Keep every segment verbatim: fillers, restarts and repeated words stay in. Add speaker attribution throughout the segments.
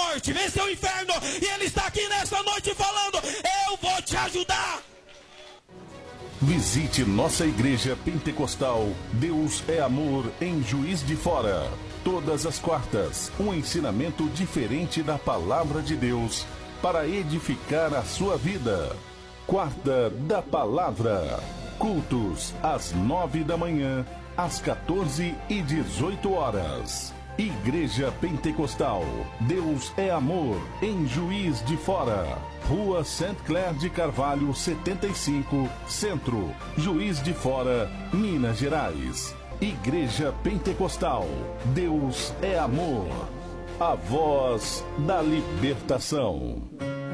Speaker 1: morte, venceu o inferno, e Ele está aqui nessa noite falando: eu vou te ajudar.
Speaker 2: Visite nossa igreja pentecostal Deus é Amor em Juiz de Fora. Todas as quartas, um ensinamento diferente da palavra de Deus para edificar a sua vida. Quarta da Palavra. Cultos às nove da manhã, às quatorze e dezoito horas. Igreja Pentecostal Deus é Amor em Juiz de Fora. Rua Saint Clair de Carvalho, setenta e cinco, Centro, Juiz de Fora, Minas Gerais. Igreja Pentecostal Deus é Amor. A voz da libertação.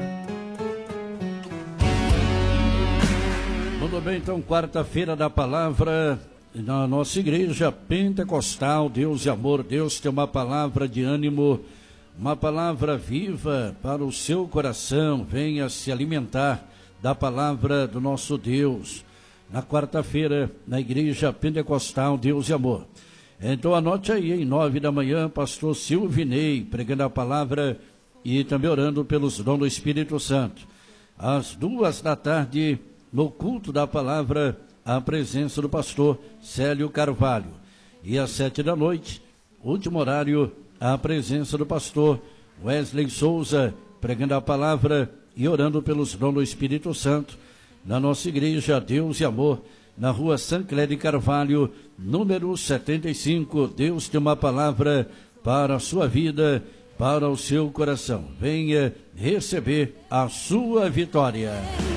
Speaker 3: Tudo bem, então, quarta-feira da palavra na nossa igreja pentecostal, Deus e Amor. Deus tem uma palavra de ânimo, uma palavra viva para o seu coração. Venha se alimentar da palavra do nosso Deus. Na quarta-feira, na igreja pentecostal, Deus e Amor. Então anote aí, em nove da manhã, pastor Silvinei, pregando a palavra e também orando pelos dons do Espírito Santo. Às duas da tarde, no culto da palavra, a presença do pastor Célio Carvalho. E às sete da noite, último horário, a presença do pastor Wesley Souza, pregando a palavra e orando pelos dons do Espírito Santo, na nossa igreja Deus e Amor, na rua Saint Clair de Carvalho, número setenta e cinco. Deus tem uma palavra para a sua vida, para o seu coração. Venha receber a sua vitória.